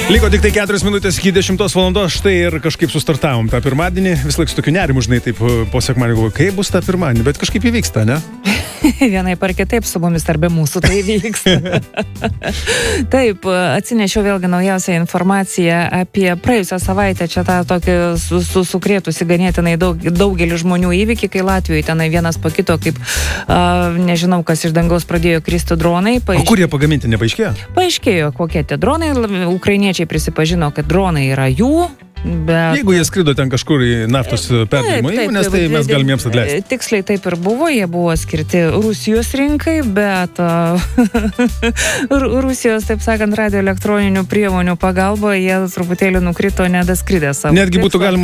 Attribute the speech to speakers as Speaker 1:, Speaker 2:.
Speaker 1: Liko tik tai 4 minutės iki 10 valandos, štai ir kažkaip sustartavom tą pirmadienį. Vis laik su tokiu nerimu, žinai, taip po sekmadienio galvoju, kaip bus tą pirmadienį, bet kažkaip įvyksta, ne?
Speaker 2: Vienai par kitaip su mumis ar be mūsų tai vyksta. Taip, atsinešiau vėlgi naujausią informaciją apie praėjusią savaitę, čia tą tokį sukrėtusi ganėtinai daugelį žmonių įvykį, kai Latvijoje tenai vienas po kito, kaip nežinau, kas iš dangaus pradėjo kristi dronai.
Speaker 1: O kur jie pagaminti, nepaaiškėjo?
Speaker 2: Paaiškėjo, kokie tie dronai. Ukrainiečiai prisipažino, kad dronai yra jų. Bet... Jeigu
Speaker 1: jie skrido ten kažkur į naftos perdirbimo įmonės, tai mes galim jiems atleisti.
Speaker 2: Tiksliai taip ir buvo, jie buvo skirti Rusijos rinkai, bet Rusijos, taip sakant, radioelektroninių priemonių pagalba jie truputėlį nukrito nedaskridę savo.
Speaker 1: Netgi būtų galima